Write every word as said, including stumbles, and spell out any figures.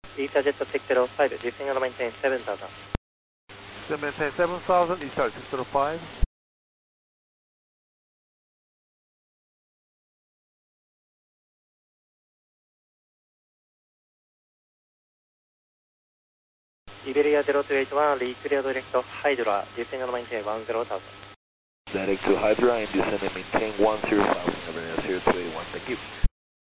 EasyJet six zero five, descending and maintain seven thousand. Then maintain seven thousand, EasyJet six zero five. Iberia zero two eight one, reclear direct to Hydra, descending and maintain one zero thousand. Direct to Hydra and descend and maintain one zero thousand, Iberia zero two eight one, thank you.